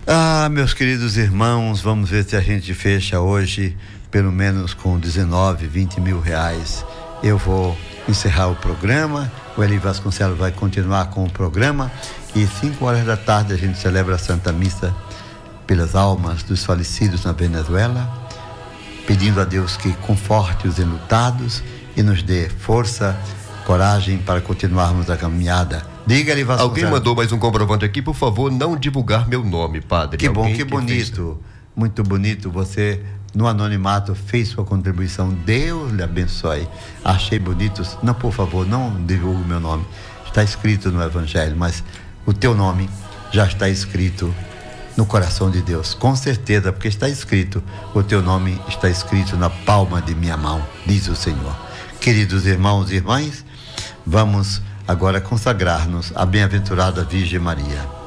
Meus queridos irmãos, vamos ver se a gente fecha hoje pelo menos com 19, 20 mil reais. Eu vou encerrar o programa, o Eli Vasconcelos vai continuar com o programa e 5 horas da tarde a gente celebra a Santa Missa pelas almas dos falecidos na Venezuela, pedindo a Deus que conforte os enlutados e nos dê força, coragem para continuarmos a caminhada. Diga, Eli Vasconcelos. Alguém mandou mais um comprovante aqui, por favor, não divulgar meu nome, padre. Que bom, que bonito, muito bonito. Você, no anonimato, fez sua contribuição. Deus lhe abençoe. Achei bonito. Não, por favor, não divulgue meu nome. Está escrito no Evangelho, mas o teu nome já está escrito no coração de Deus, com certeza, porque está escrito, o teu nome está escrito na palma de minha mão, diz o Senhor. Queridos irmãos e irmãs, vamos agora consagrar-nos à bem-aventurada Virgem Maria.